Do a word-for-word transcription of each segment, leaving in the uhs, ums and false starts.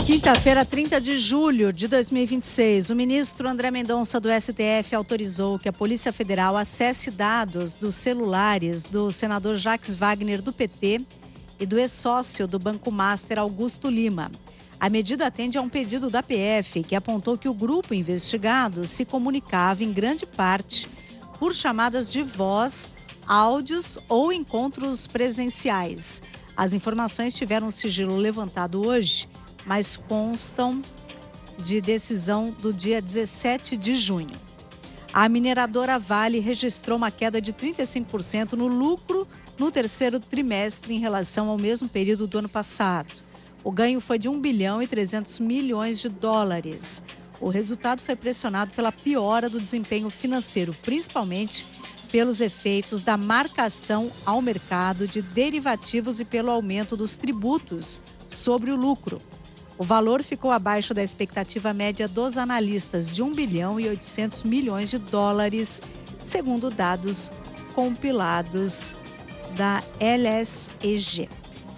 Quinta-feira, trinta de julho de dois mil e vinte e seis, o ministro André Mendonça do S T F autorizou que a Polícia Federal acesse dados dos celulares do senador Jacques Wagner do P T e do ex-sócio do Banco Master, Augusto Lima. A medida atende a um pedido da P F, que apontou que o grupo investigado se comunicava em grande parte por chamadas de voz, áudios ou encontros presenciais. As informações tiveram um sigilo levantado hoje, mas constam de decisão do dia dezessete de junho. A mineradora Vale registrou uma queda de trinta e cinco por cento no lucro no terceiro trimestre em relação ao mesmo período do ano passado. O ganho foi de um bilhão e trezentos milhões de dólares. O resultado foi pressionado pela piora do desempenho financeiro, principalmente pelos efeitos da marcação ao mercado de derivativos e pelo aumento dos tributos sobre o lucro. O valor ficou abaixo da expectativa média dos analistas de um bilhão e oitocentos milhões de dólares, segundo dados compilados da L S E G.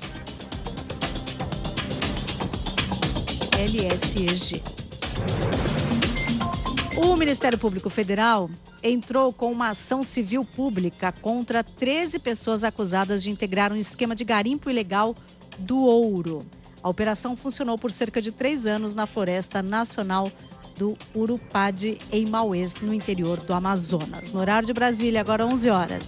L S E G. O Ministério Público Federal entrou com uma ação civil pública contra treze pessoas acusadas de integrar um esquema de garimpo ilegal do ouro. A operação funcionou por cerca de três anos na Floresta Nacional do Urupade, em Maués, no interior do Amazonas. No horário de Brasília, agora onze horas.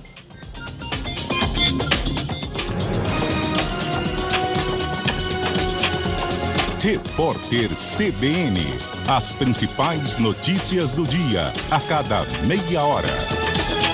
Repórter C B N. As principais notícias do dia, a cada meia hora.